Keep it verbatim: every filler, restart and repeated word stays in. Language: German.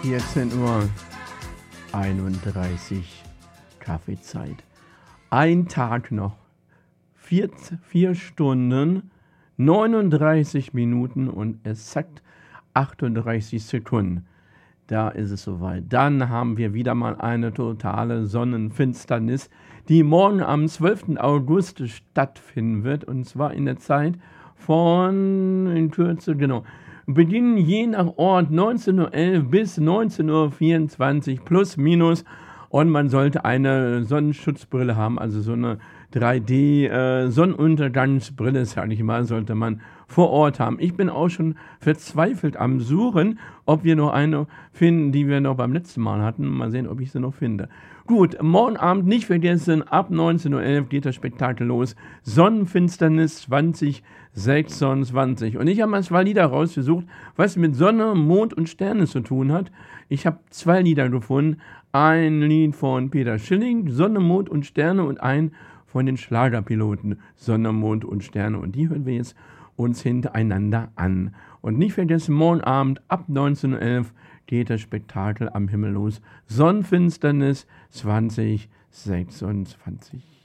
vierzehn Uhr einunddreißig Kaffeezeit. Ein Tag noch. Vier, vier Stunden, neununddreißig Minuten und exakt achtunddreißig Sekunden. Da ist es soweit. Dann haben wir wieder mal eine totale Sonnenfinsternis, die morgen am zwölften August stattfinden wird. Und zwar in der Zeit von, in Kürze, genau, beginnen je nach Ort neunzehn Uhr elf bis neunzehn Uhr vierundzwanzig plus minus. Und man sollte eine Sonnenschutzbrille haben, also so eine drei D äh, Sonnenuntergangsbrille, sage ich mal, sollte man vor Ort haben. Ich bin auch schon verzweifelt am Suchen, ob wir noch eine finden, die wir noch beim letzten Mal hatten. Mal sehen, ob ich sie noch finde. Gut, morgen Abend nicht vergessen, ab neunzehn Uhr elf geht das Spektakel los. Sonnenfinsternis zwanzig sechsundzwanzig. Und ich habe mal zwei Lieder rausgesucht, was mit Sonne, Mond und Sterne zu tun hat. Ich habe zwei Lieder gefunden. Ein Lied von Peter Schilling, Sonne, Mond und Sterne, und ein von den Schlagerpiloten, Sonne, Mond und Sterne. Und die hören wir jetzt uns hintereinander an. Und nicht vergessen, morgen Abend ab neunzehn Uhr elf geht das Spektakel am Himmel los. Sonnenfinsternis zwanzig sechsundzwanzig.